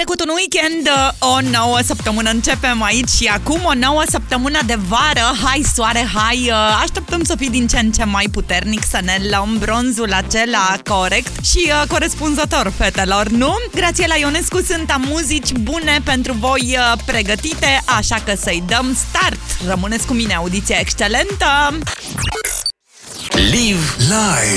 trecut un weekend, o nouă săptămână începem aici și acum o nouă săptămână de vară. Hai soare, hai, așteptăm să fii din ce în ce mai puternic, să ne luăm bronzul acela corect și corespunzător fetelor, nu? Grațiela Ionescu sunt, am muzici bune pentru voi pregătite, așa că să-i dăm start. Rămâneți cu mine, audiție excelentă! Live live.